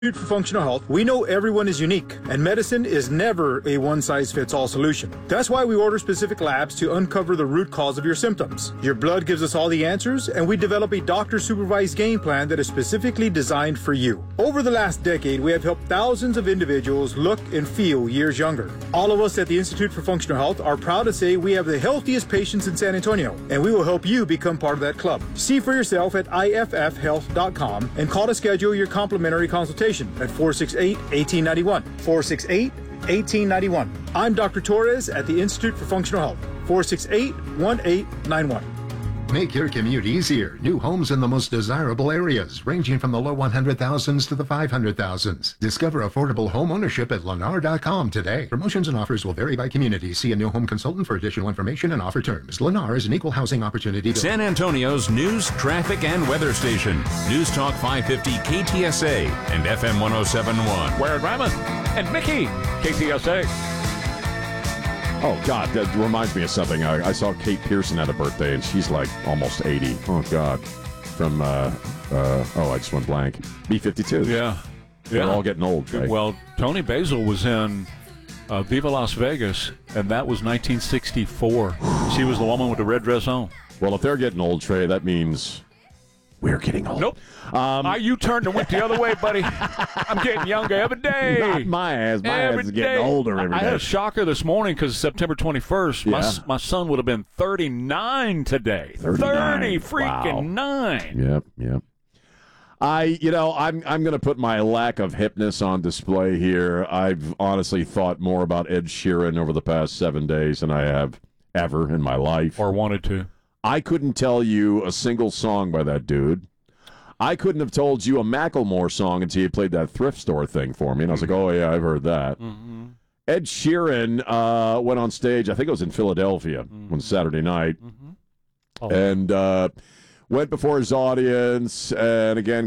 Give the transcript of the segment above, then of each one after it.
For Functional Health, we know everyone is unique, and medicine is never a one-size-fits-all solution. That's why we order specific labs to uncover the root cause of your symptoms. Your blood gives us all the answers, and we develop a doctor-supervised game plan that is specifically designed for you. Over the last decade, we have helped thousands of individuals look and feel years younger. All of us at the Institute for Functional Health are proud to say we have the healthiest patients in San Antonio, and we will help you become part of that club. See for yourself at iffhealth.com and call to schedule your complimentary consultation at 468-1891. 468-1891. I'm Dr. Torres at the Institute for Functional Health. 468-1891. Make your commute easier. New homes in the most desirable areas, ranging from the low 100,000s to the 500,000s. Discover affordable home ownership at Lennar.com today. Promotions and offers will vary by community. See a new home consultant for additional information and offer terms. Lennar is an equal housing opportunity. San Antonio's news, traffic, and weather station. News Talk 550 KTSA and FM 107.1. Where Raymond and Mickey, KTSA. Oh, God, that reminds me of something. I saw Kate Pearson at a birthday, and she's like almost 80. Oh, God. From, I just went blank. B-52. Yeah. They're all getting old, right? Well, Tony Basil was in Viva Las Vegas, and that was 1964. She was the woman with the red dress on. Well, if they're getting old, Trey, that means we're getting old. Nope. You turned and went the other way, buddy. I'm getting younger every day. Not my ass. My ass is getting older every day. I had a shocker this morning because September 21st, my son would have been 39 today. 30 freaking 9. Yep. I'm going to put my lack of hipness on display here. I've honestly thought more about Ed Sheeran over the past 7 days than I have ever in my life. Or wanted to. I couldn't tell you a single song by that dude. I couldn't have told you a Macklemore song until you played that thrift store thing for me. And I was like, oh, yeah, I've heard that. Mm-hmm. Ed Sheeran went on stage, I think it was in Philadelphia on Saturday night. Mm-hmm. And went before his audience. And again,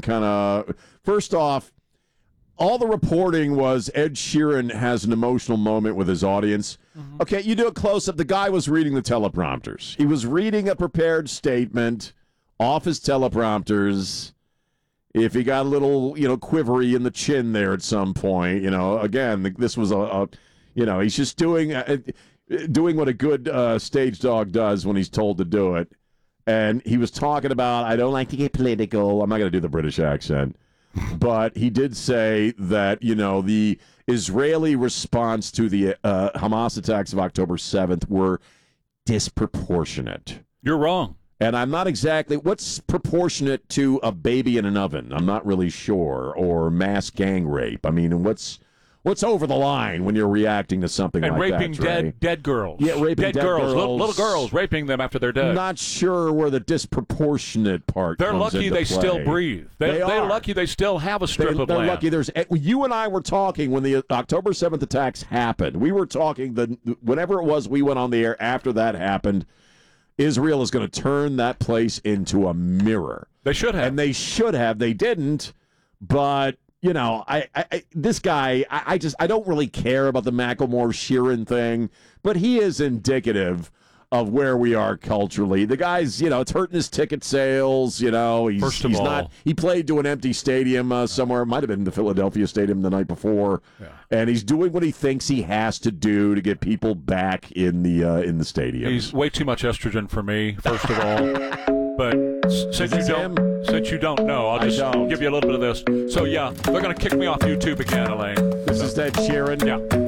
first off, all the reporting was Ed Sheeran has an emotional moment with his audience. Mm-hmm. Okay, you do a close-up. The guy was reading the teleprompters. He was reading a prepared statement off his teleprompters. If he got a little, quivery in the chin there at some point, again, this was he's just doing what a good stage dog does when he's told to do it. And he was talking about, I don't like to get political. I'm not going to do the British accent. But he did say that, the Israeli response to the Hamas attacks of October 7th were disproportionate. You're wrong. And I'm not exactly, what's proportionate to a baby in an oven? I'm not really sure. Or mass gang rape. I mean, what's over the line when you're reacting to something like that, And raping dead girls. Yeah, raping dead girls. Little girls, raping them after they're dead. Not sure where the disproportionate part They're comes lucky into they play. still breathe. They're lucky they still have a strip of they're land. lucky there's. You and I were talking when the October 7th attacks happened. We were talking whenever it was we went on the air after that happened, Israel is going to turn that place into a mirror. They should have. And they should have. They didn't. But this guy, I don't really care about the Macklemore Sheeran thing, but he is indicative of where we are culturally. The guy's, it's hurting his ticket sales. He played to an empty stadium somewhere. It might have been the Philadelphia Stadium the night before, and he's doing what he thinks he has to do to get people back in the stadium. He's way too much estrogen for me, first of all. But since you don't know, I'll just give you a little bit of this. So, yeah, they're going to kick me off YouTube again, Elaine. This is Ed Sheeran. Yeah.